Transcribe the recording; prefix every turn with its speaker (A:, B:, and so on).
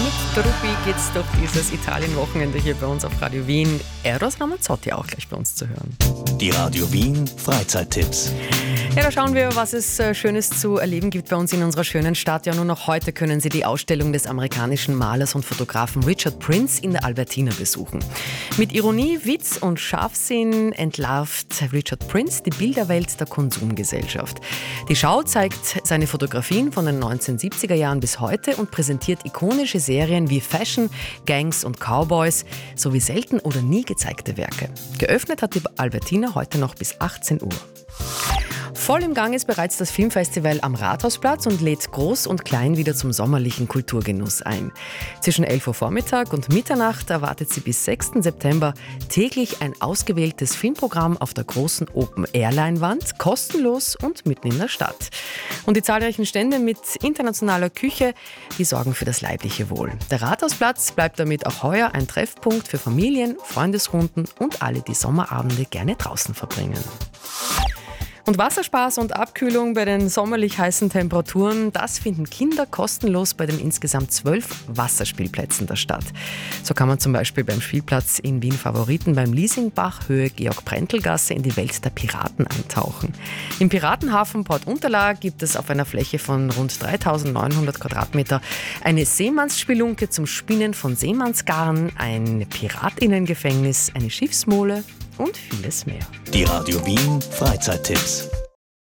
A: Truppi geht's durch dieses Italien-Wochenende hier bei uns auf Radio Wien. Eros Ramazzotti auch gleich bei uns zu hören.
B: Die Radio Wien Freizeittipps.
A: Ja, da schauen wir, was es Schönes zu erleben gibt bei uns in unserer schönen Stadt. Ja, nur noch heute können Sie die Ausstellung des amerikanischen Malers und Fotografen Richard Prince in der Albertina besuchen. Mit Ironie, Witz und Scharfsinn entlarvt Richard Prince die Bilderwelt der Konsumgesellschaft. Die Schau zeigt seine Fotografien von den 1970er Jahren bis heute und präsentiert ikonische Serien wie Fashion, Gangs und Cowboys sowie selten oder nie gezeigte Werke. Geöffnet hat die Albertina heute noch bis 18 Uhr. Voll im Gang ist bereits das Filmfestival am Rathausplatz und lädt Groß und Klein wieder zum sommerlichen Kulturgenuss ein. Zwischen 11 Uhr Vormittag und Mitternacht erwartet Sie bis 6. September täglich ein ausgewähltes Filmprogramm auf der großen Open-Air-Leinwand, kostenlos und mitten in der Stadt. Und die zahlreichen Stände mit internationaler Küche, die sorgen für das leibliche Wohl. Der Rathausplatz bleibt damit auch heuer ein Treffpunkt für Familien, Freundesrunden und alle, die Sommerabende gerne draußen verbringen. Und Wasserspaß und Abkühlung bei den sommerlich heißen Temperaturen, das finden Kinder kostenlos bei den insgesamt 12 Wasserspielplätzen der Stadt. So kann man zum Beispiel beim Spielplatz in Wien Favoriten beim Lisingbach Höhe Georg-Prentl-Gasse in die Welt der Piraten eintauchen. Im Piratenhafen Port Unterlag gibt es auf einer Fläche von rund 3.900 Quadratmeter eine Seemannsspelunke zum Spinnen von Seemannsgarn, ein Piratinnengefängnis, eine Schiffsmole und vieles mehr.
B: Die Radio Wien Freizeittipps.